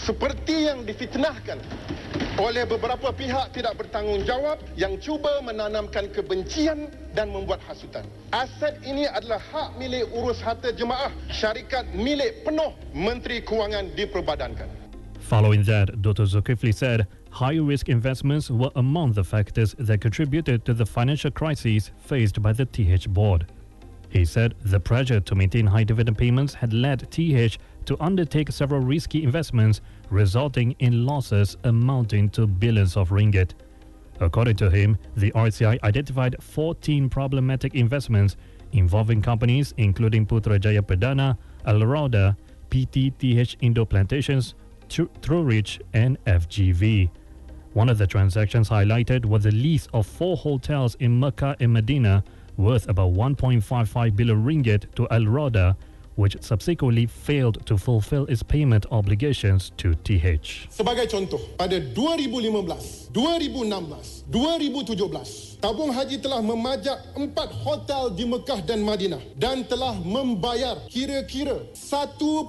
seperti yang difitnahkan oleh beberapa pihak tidak bertanggungjawab yang cuba menanamkan kebencian dan membuat hasutan. Aset ini adalah hak milik urus harta jemaah, syarikat milik penuh Menteri Kewangan diperbadankan. Following that, Dr. Zulkifli said high-risk investments were among the factors that contributed to the financial crisis faced by the TH board. He said the pressure to maintain high dividend payments had led TH to undertake several risky investments, resulting in losses amounting to billions of ringgit. According to him, the RCI identified 14 problematic investments involving companies including Putrajaya Perdana, Alrauda, PTTH Indo Plantations, Truereach and FGV. One of the transactions highlighted was the lease of 4 hotels in Mecca and Medina worth about 1.55 billion ringgit to Alrauda, which subsequently failed to fulfill its payment obligations to TH. Sebagai contoh, pada 2015, 2016, 2017, tabung haji telah memajak 4 hotel di Mekah dan Madinah dan telah membayar kira-kira 1.55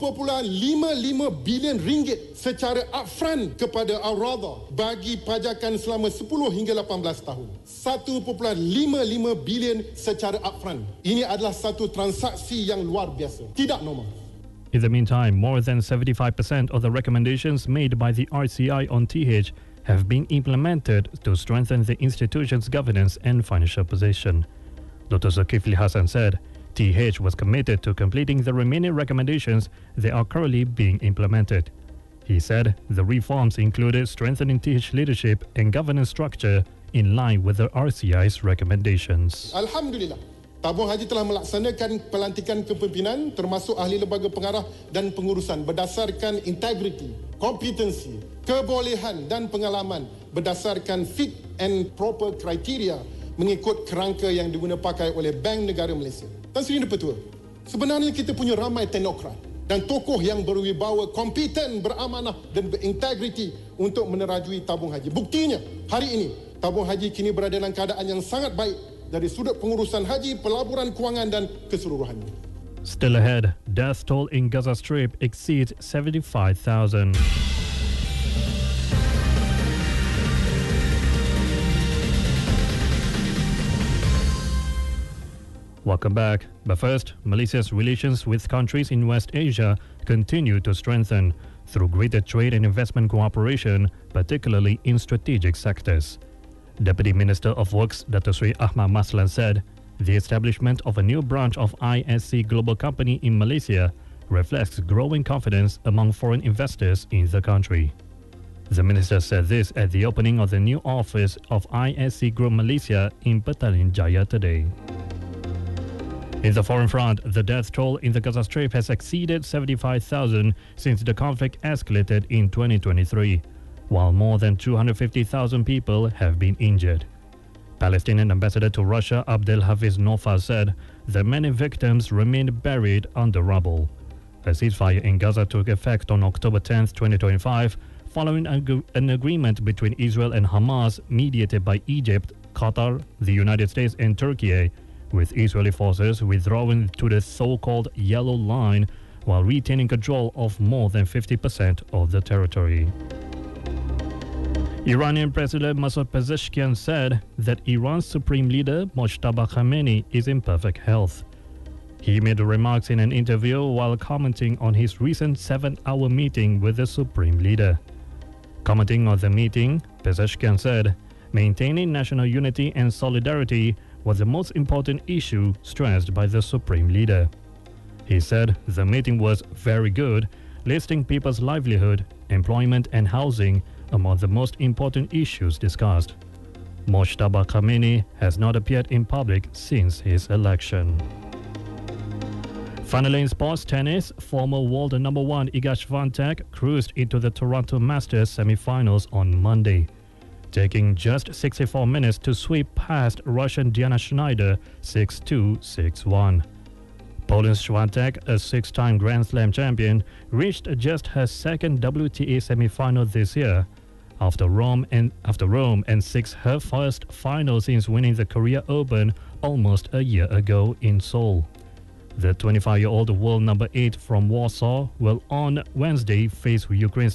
bilion ringgit secara upfront kepada Al-Radha bagi pajakan selama 10 hingga 18 tahun. 1.55 bilion secara upfront. Ini adalah satu transaksi yang luar biasa. Tidak normal. In the meantime, more than 75% of the recommendations made by the RCI on TH have been implemented to strengthen the institution's governance and financial position. Dr. Zulkifli Hasan said TH was committed to completing the remaining recommendations that are currently being implemented. He said the reforms included strengthening TH leadership and governance structure in line with the RCI's recommendations. Alhamdulillah, Tabung Haji telah melaksanakan pelantikan kepimpinan termasuk ahli lembaga pengarah dan pengurusan berdasarkan integriti, kompetensi, kebolehan dan pengalaman berdasarkan fit and proper kriteria mengikut kerangka yang diguna pakai oleh Bank Negara Malaysia. Tan Sri Petua, sebenarnya kita punya ramai teknokrat dan tokoh yang berwibawa, kompeten, beramanah dan berintegriti untuk menerajui tabung haji. Buktinya, hari ini tabung haji kini berada dalam keadaan yang sangat baik dari sudut pengurusan haji, pelaburan kewangan dan keseluruhannya. Still ahead, death toll in Gaza Strip exceeds 75,000. Welcome back. But first, Malaysia's relations with countries in West Asia continue to strengthen through greater trade and investment cooperation, particularly in strategic sectors. Deputy Minister of Works Dato Sri Ahmad Maslan said the establishment of a new branch of ISC Global Company in Malaysia reflects growing confidence among foreign investors in the country. The minister said this at the opening of the new office of ISC Group Malaysia in Petaling Jaya today. In the foreign front, the death toll in the Gaza Strip has exceeded 75,000 since the conflict escalated in 2023. While more than 250,000 people have been injured. Palestinian ambassador to Russia Abdel Hafiz Nofal said that many victims remained buried under rubble. A ceasefire in Gaza took effect on October 10, 2025, following an agreement between Israel and Hamas mediated by Egypt, Qatar, the United States and Turkey, with Israeli forces withdrawing to the so-called Yellow Line while retaining control of more than 50% of the territory. Iranian President Masoud Pezeshkian said that Iran's supreme leader Mojtaba Khamenei is in perfect health. He made the remarks in an interview while commenting on his recent 7-hour meeting with the supreme leader. Commenting on the meeting, Pezeshkian said, maintaining national unity and solidarity was the most important issue stressed by the supreme leader. He said the meeting was very good, listing people's livelihood, employment and housing among the most important issues discussed. Mojtaba Khamenei has not appeared in public since his election. Finally, in sports tennis, former world number 1 Iga Swiatek cruised into the Toronto Masters semi-finals on Monday, taking just 64 minutes to sweep past Russian Diana Schneider 6-2, 6-1. Poland's Swiatek, a 6-time Grand Slam champion, reached just her second WTA semi-final this year, after Rome and six her first final since winning the Korea Open almost a year ago in Seoul. The 25-year-old world number 8 from Warsaw will on Wednesday face Ukraine's